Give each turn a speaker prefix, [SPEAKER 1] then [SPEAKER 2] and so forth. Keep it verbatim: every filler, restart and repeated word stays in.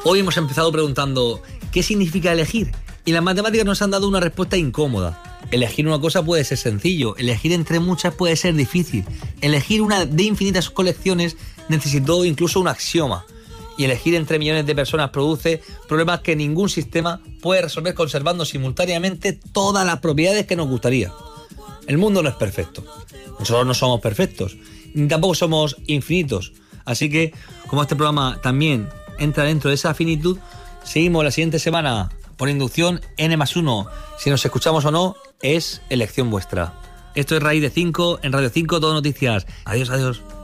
[SPEAKER 1] Hoy hemos empezado preguntando ¿qué significa elegir? Y las matemáticas nos han dado una respuesta incómoda. Elegir una cosa puede ser sencillo, elegir entre muchas puede ser difícil. Elegir una de infinitas colecciones necesitó incluso un axioma. Y elegir entre millones de personas produce problemas que ningún sistema puede resolver conservando simultáneamente todas las propiedades que nos gustaría. El mundo no es perfecto. Nosotros no somos perfectos, ni tampoco somos infinitos. Así que, como este programa también entra dentro de esa finitud, seguimos la siguiente semana por inducción N más uno. Si nos escuchamos o no, es elección vuestra. Esto es Raíz de cinco, en Radio cinco, todo noticias. Adiós, adiós.